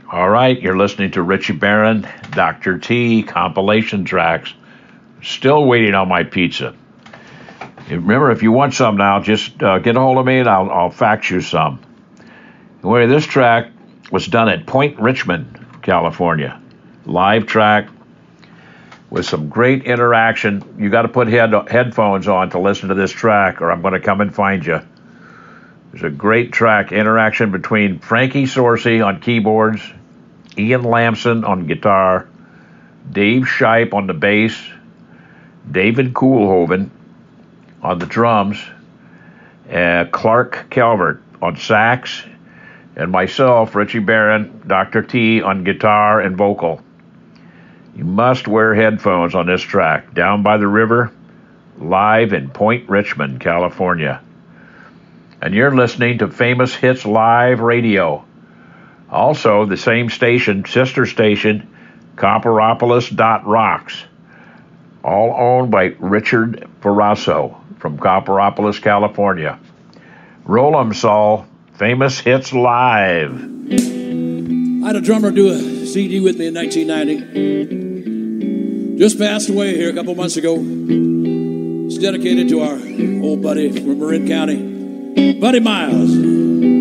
All right, you're listening to Richie Barron, Dr. T, compilation tracks. Still waiting on my pizza. Remember, if you want some now, just get a hold of me and I'll fax you some. Anyway, this track was done at Point Richmond, California. Live track with some great interaction. You got to put headphones on to listen to this track, or I'm going to come and find you. There's a great track, interaction between Frankie Sorcy on keyboards, Ian Lamson on guitar, Dave Shipe on the bass, David Koolhoven on the drums, Clark Calvert on sax, and myself, Richie Barron, Dr. T, on guitar and vocal. You must wear headphones on this track. Down by the River, live in Point Richmond, California. And you're listening to Famous Hits Live Radio. Also, the same station, sister station, Copperopolis.rocks. All owned by Richard Barrasso from Copperopolis, California. Roll 'em, Saul. Famous Hits Live. I had a drummer do a CD with me in 1990. Just passed away here a couple months ago. It's dedicated to our old buddy from Marin County, Buddy Miles.